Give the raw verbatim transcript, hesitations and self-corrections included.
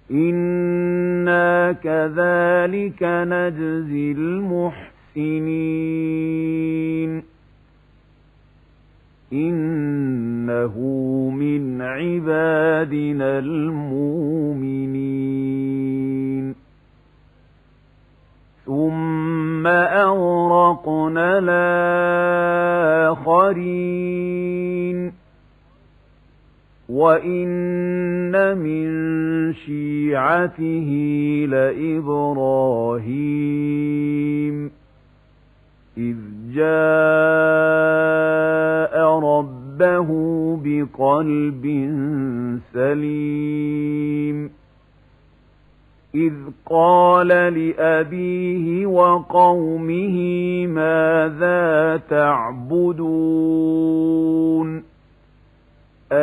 إنا كذلك نجزي المحسنين إنه من عبادنا المؤمنين ثم أغرقنا الآخرين وإن من شيعته لإبراهيم إذ جاء ربه بقلب سليم إذ قال لأبيه وقومه ماذا تعبدون